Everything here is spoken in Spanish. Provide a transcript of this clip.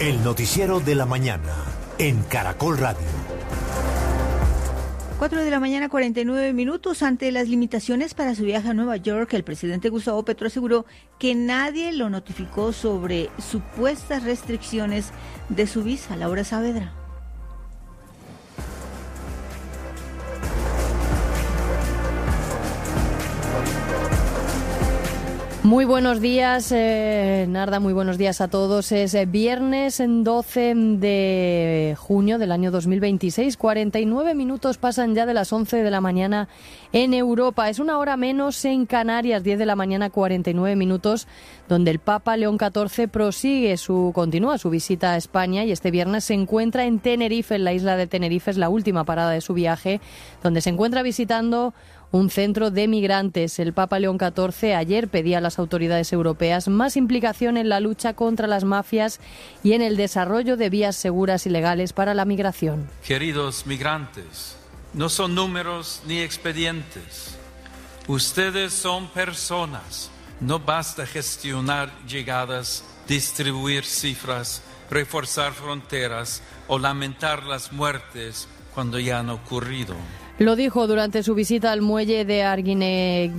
El noticiero de la mañana en Caracol Radio. 4:49 a.m. Ante las limitaciones para su viaje a Nueva York, el presidente Gustavo Petro aseguró que nadie lo notificó sobre supuestas restricciones de su visa. Laura Saavedra. Muy buenos días, Narda, muy buenos días a todos. Es viernes 12 de junio del año 2026. 49 minutos pasan ya de las 11 de la mañana en Europa. Es una hora menos en Canarias, 10 de la mañana, 49 minutos, donde el Papa León XIV continúa su visita a España y este viernes se encuentra en Tenerife, en la isla de Tenerife. Es la última parada de su viaje, donde se encuentra visitando un centro de migrantes. El Papa León XIV ayer pedía a las autoridades europeas más implicación en la lucha contra las mafias y en el desarrollo de vías seguras y legales para la migración. Queridos migrantes, no son números ni expedientes. Ustedes son personas. No basta gestionar llegadas, distribuir cifras, reforzar fronteras o lamentar las muertes cuando ya han ocurrido. Lo dijo durante su visita al muelle de Arguineguín